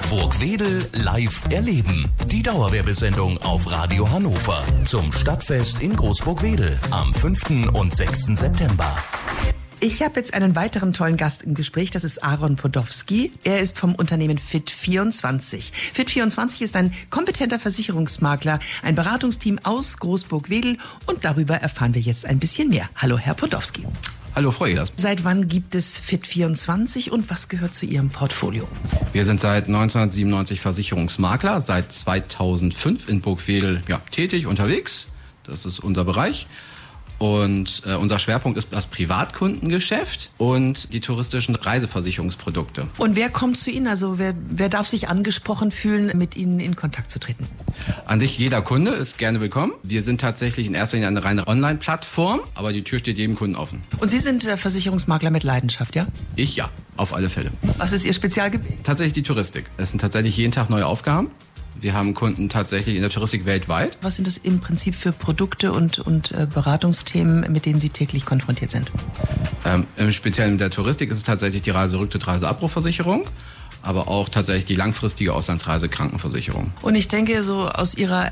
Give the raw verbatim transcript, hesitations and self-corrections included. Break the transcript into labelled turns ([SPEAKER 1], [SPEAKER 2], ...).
[SPEAKER 1] Burgwedel live erleben. Die Dauerwerbesendung auf Radio Hannover zum Stadtfest in Großburgwedel am fünften und sechsten September.
[SPEAKER 2] Ich habe jetzt einen weiteren tollen Gast im Gespräch, das ist Aaron Podowski. Er ist vom Unternehmen Fit vierundzwanzig. Fit vierundzwanzig ist ein kompetenter Versicherungsmakler, ein Beratungsteam aus Großburgwedel und darüber erfahren wir jetzt ein bisschen mehr. Hallo, Herr Podowski.
[SPEAKER 3] Hallo, Frau Ehlers.
[SPEAKER 2] Seit wann gibt es Fit vierundzwanzig und was gehört zu Ihrem Portfolio?
[SPEAKER 3] Wir sind seit neunzehnhundertsiebenundneunzig Versicherungsmakler, seit zweitausendfünf in Burgwedel ja, tätig, unterwegs. Das ist unser Bereich. Und äh, unser Schwerpunkt ist das Privatkundengeschäft und die touristischen Reiseversicherungsprodukte.
[SPEAKER 2] Und wer kommt zu Ihnen? Also wer, wer darf sich angesprochen fühlen, mit Ihnen in Kontakt zu treten?
[SPEAKER 3] An sich jeder Kunde ist gerne willkommen. Wir sind tatsächlich in erster Linie eine reine Online-Plattform, aber die Tür steht jedem Kunden offen.
[SPEAKER 2] Und Sie sind äh, Versicherungsmakler mit Leidenschaft, ja?
[SPEAKER 3] Ich ja, auf alle Fälle.
[SPEAKER 2] Was ist Ihr Spezialgebiet?
[SPEAKER 3] Tatsächlich die Touristik. Es sind tatsächlich jeden Tag neue Aufgaben. Wir haben Kunden tatsächlich in der Touristik weltweit.
[SPEAKER 2] Was sind das im Prinzip für Produkte und, und äh, Beratungsthemen, mit denen Sie täglich konfrontiert sind?
[SPEAKER 3] Ähm, im Speziellen in der Touristik ist es tatsächlich die Reiserücktritt, Reiseabbruchversicherung, aber auch tatsächlich die langfristige Auslandsreisekrankenversicherung.
[SPEAKER 2] Und ich denke, so aus Ihrer